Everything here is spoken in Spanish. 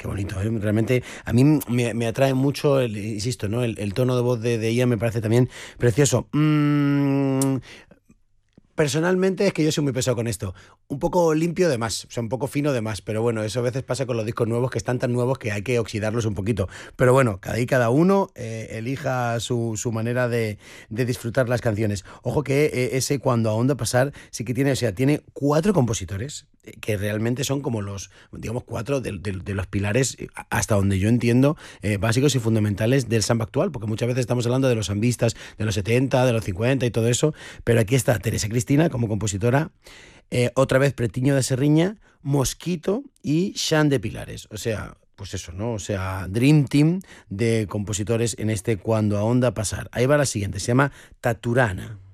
Qué bonito, ¿eh? Realmente a mí me atrae mucho, insisto, ¿no? El tono de voz de ella me parece también precioso. Personalmente es que yo soy muy pesado con esto. Un poco limpio de más, o sea, un poco fino de más. Pero bueno, eso a veces pasa con los discos nuevos que están tan nuevos que hay que oxidarlos un poquito. Pero bueno, cada y cada uno elija su manera de disfrutar las canciones. Ojo que ese Cuando a Onda Pasar sí que tiene, o sea, tiene cuatro compositores que realmente son como los, digamos, cuatro de los pilares, hasta donde yo entiendo, básicos y fundamentales del samba actual. Porque muchas veces estamos hablando de los sambistas de los 70, de los 50 y todo eso. Pero aquí está Teresa Cristina como compositora, otra vez Pretiño de Serriña, Mosquito y Xan de Pilares. O sea, pues eso, ¿no? O sea, Dream Team de compositores en este Cuando a Onda Pasar. Ahí va la siguiente, se llama Taturana.